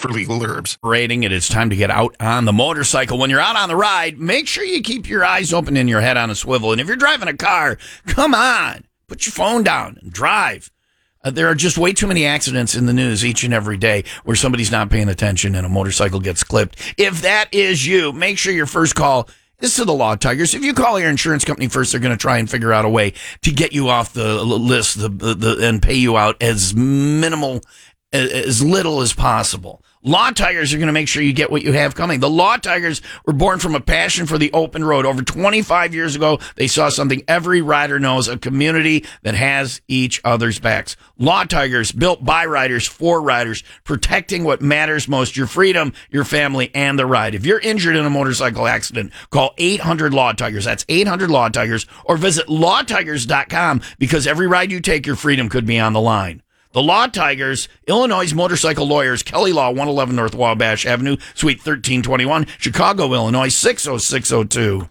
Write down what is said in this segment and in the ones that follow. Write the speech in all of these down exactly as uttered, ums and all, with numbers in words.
for legal herbs. Rating it. It's time to get out on the motorcycle. When you're out on the ride, make sure you keep your eyes open and your head on a swivel. And if you're driving a car, come on, put your phone down and drive. Uh, there are just way too many accidents in the news each and every day where somebody's not paying attention and a motorcycle gets clipped. If that is you, make sure your first call is to the Law Tigers. If you call your insurance company first, they're going to try and figure out a way to get you off the list the, the, the, and pay you out as minimal, as little as possible. Law Tigers are going to make sure you get what you have coming. The Law Tigers were born from a passion for the open road. Over twenty-five years ago, they saw something every rider knows, a community that has each other's backs. Law Tigers, built by riders for riders, protecting what matters most, your freedom, your family, and the ride. If you're injured in a motorcycle accident, call eight hundred Law Tigers. That's eight hundred Law Tigers, or visit law tigers dot com, because every ride you take, your freedom could be on the line. The Law Tigers, Illinois motorcycle lawyers, Kelly Law, one eleven North Wabash Avenue, Suite thirteen twenty-one, Chicago, Illinois, six oh six oh two.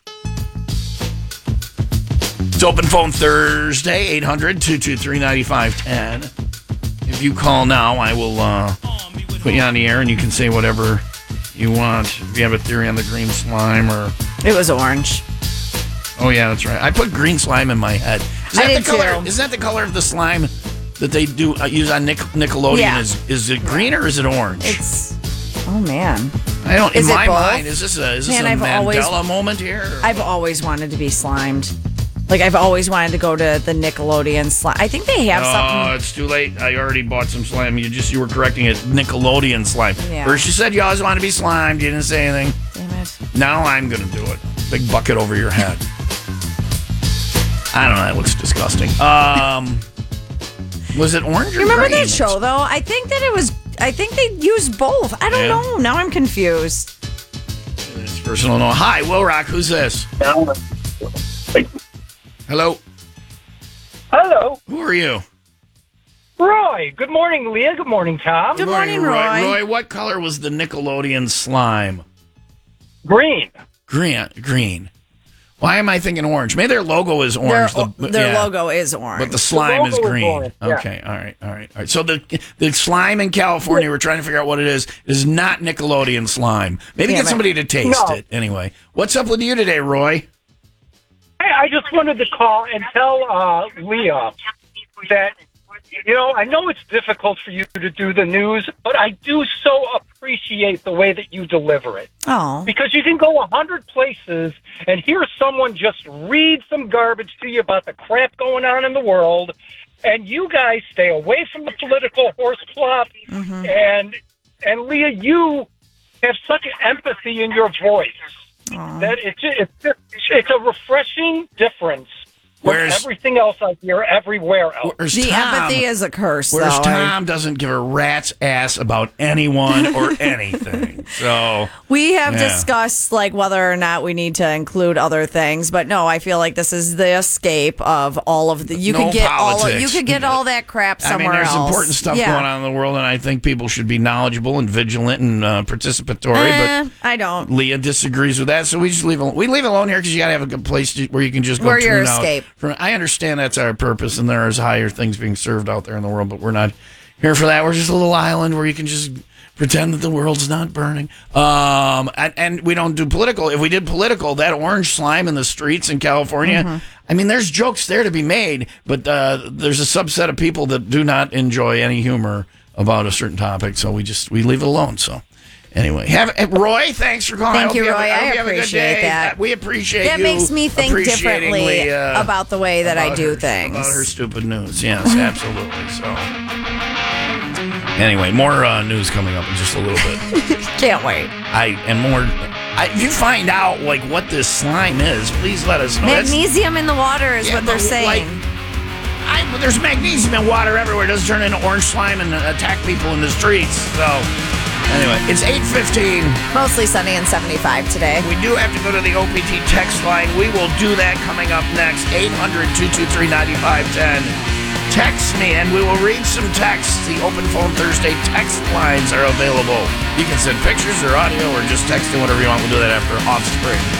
It's Open Phone Thursday, eight hundred, two two three, nine five one zero. If you call now, I will uh, put you on the air and you can say whatever you want. If you have a theory on the green slime or... It was orange. Oh, yeah, that's right. I put green slime in my head. Is that I the did color? too. Is that the color of the slime that they do uh, use on Nick, Nickelodeon? Yeah. Is is it green or is it orange? It's, oh man. I don't. Is in it my both? mind, is this a is this Man, a I've Mandela always- moment here? or I've what? always wanted to be slimed. Like, I've always wanted to go to the Nickelodeon slime. I think they have Oh, something. it's too late. I already bought some slime. You just you were correcting it. Nickelodeon slime. Yeah. First you said you always want to be slimed. You didn't say anything. Damn it. Now I'm gonna do it. Big bucket over your head. I don't know. That looks disgusting. Um, was it orange or You remember green? that show, though? I think that it was, I think they used both. I don't Yeah. know. Now I'm confused. This person will know. Hi, Will Rock. Who's this? Hello. Hello, Who are you? Roy. Good morning, Leah. Good morning, Tom. Good morning, Roy. Roy, what color was the Nickelodeon slime? Green. Green. Green. Why am I thinking orange? Maybe their logo is Their, orange. the, their yeah, logo is orange. But the slime is logo is green. orange, yeah. Okay. All right. All right. All right. So the the slime in California, we're trying to figure out what it is, is not Nickelodeon slime. Maybe Damn get it. somebody to taste No. it. Anyway, what's up with you today, Roy? Hey, I just wanted to call and tell uh, Leah that, you know, I know it's difficult for you to do the news, but I do so appreciate the way that you deliver it. Oh. Because you can go a hundred places and hear someone just read some garbage to you about the crap going on in the world, and you guys stay away from the political horse plop. Mm-hmm. And and Leah, you have such empathy in your voice Aw. that it's it's it's a refreshing difference from Where's- everything else I hear everywhere else. Where's The Tom? empathy is a curse, Whereas though. Tom doesn't give a rat's ass about anyone or anything. So We have Yeah. discussed like whether or not we need to include other things, but no, I feel like this is the escape of all of the. You No could get all. Of, politics. you could get all that crap I somewhere mean, there's else. important stuff Yeah. going on in the world, and I think people should be knowledgeable and vigilant and uh, participatory. Eh, but I don't. Leah disagrees with that, so we just leave it. We leave it alone here because you got to have a good place to, where you can just go Where your tune out escape. From, I understand that's our purpose, and there is higher things being served out there in the world, but we're not here for that. We're just a little island where you can just pretend that the world's not burning. Um, and, and we don't do political. If we did political, that orange slime in the streets in California, Mm-hmm. I mean, there's jokes there to be made, but uh, there's a subset of people that do not enjoy any humor about a certain topic, so we just we leave it alone. So. Anyway, have uh, Roy, thanks for calling. Thank hope you, have a- Roy. hope I you have a good appreciate day. that. Uh, We appreciate That you makes me think appreciating differently Leah about the way that I about do her- things. About her stupid news. Yes, absolutely. So, anyway, more uh, news coming up in just a little bit. Can't wait. I and more. I, if you find out like what this slime is, please let us know. That's- Magnesium in the water is Yeah, what they're but, saying. like, I, but there's magnesium in water everywhere. It doesn't turn into orange slime and uh, attack people in the streets. So, anyway, it's eight fifteen. Mostly sunny and seventy-five today. We do have to go to the O P T text line. We will do that coming up next. eight hundred, two two three, nine five one zero. Text me, and we will read some texts. The Open Phone Thursday text lines are available. You can send pictures or audio or just text in whatever you want. We'll do that after Offspring.